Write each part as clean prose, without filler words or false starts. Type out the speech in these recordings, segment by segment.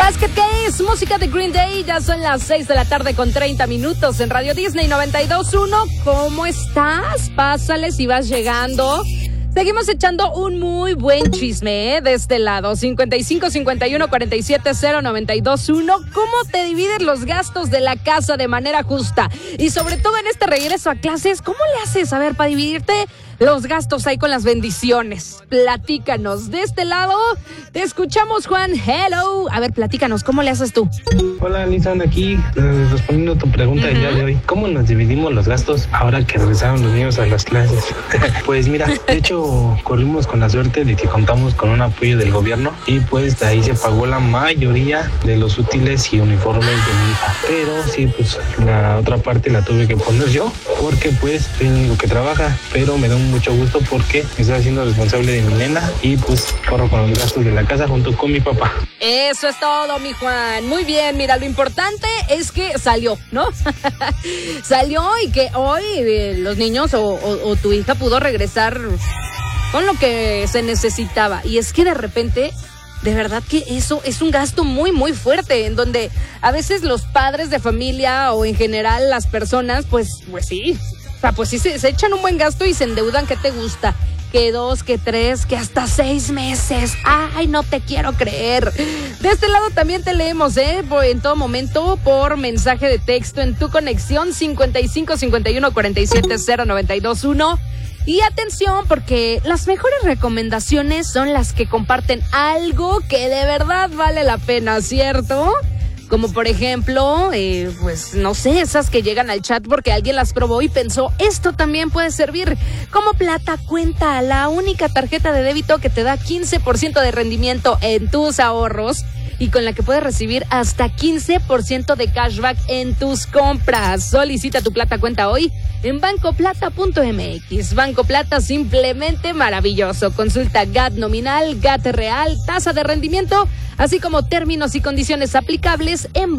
Basket Case, música de Green Day. Ya son las 6 de la tarde con 30 minutos en Radio Disney 92.1. ¿Cómo estás? Pásale si vas llegando. Seguimos echando un muy buen chisme, de este lado. 55 51 47 0 92.1. ¿Cómo te divides los gastos de la casa de manera justa? Y sobre todo en este regreso a clases, ¿cómo le haces, a ver, para dividirte los gastos ahí con las bendiciones? Platícanos. De este lado, te escuchamos, Juan. Hello. A ver, platícanos, ¿cómo le haces tú? Hola, Lisa, aquí respondiendo a tu pregunta del día de hoy. ¿Cómo nos dividimos los gastos ahora que regresaron los niños a las clases? Pues mira, de hecho, corrimos con la suerte de que contamos con un apoyo del gobierno y pues de ahí se pagó la mayoría de los útiles y uniformes de mi hija. Pero sí, pues la otra parte la tuve que poner yo porque pues soy el único que trabaja, pero me da mucho gusto porque me estoy haciendo responsable de mi nena y pues corro con los gastos de la casa junto con mi papá. Eso es todo, mi Juan. Muy bien, mira, lo importante es que salió, ¿no? Salió y que hoy los niños o tu hija pudo regresar con lo que se necesitaba. Y es que de repente, de verdad que eso es un gasto muy, muy fuerte, en donde a veces los padres de familia o en general las personas, pues sí. O sea, pues sí se echan un buen gasto y se endeudan. ¿Qué te gusta? Que 2, que 3, que hasta 6 meses. Ay, no te quiero creer. De este lado también te leemos, en todo momento por mensaje de texto en tu conexión 55 51 47 0 92.1. Y atención, porque las mejores recomendaciones son las que comparten algo que de verdad vale la pena, ¿cierto? Como por ejemplo, pues no sé, esas que llegan al chat porque alguien las probó y pensó, esto también puede servir. Como Plata Cuenta, la única tarjeta de débito que te da 15% de rendimiento en tus ahorros y con la que puedes recibir hasta 15% de cashback en tus compras. Solicita tu Plata Cuenta hoy en bancoplata.mx. Banco Plata, simplemente maravilloso. Consulta GAT nominal, GAT real, tasa de rendimiento, así como términos y condiciones aplicables en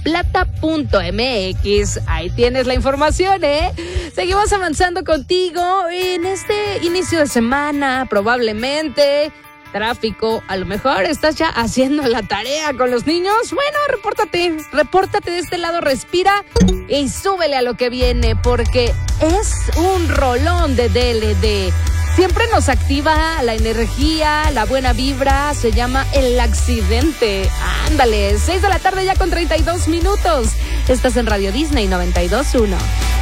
bancoplata.mx. Ahí tienes la información, Seguimos avanzando contigo en este inicio de semana, probablemente tráfico, a lo mejor estás ya haciendo la tarea con los niños. Bueno, repórtate de este lado, respira y súbele a lo que viene, porque es un rolón de DLD. Siempre nos activa la energía, la buena vibra, se llama El Accidente. Ándale, 6 de la tarde ya con 32 minutos. Estás en Radio Disney 92.1.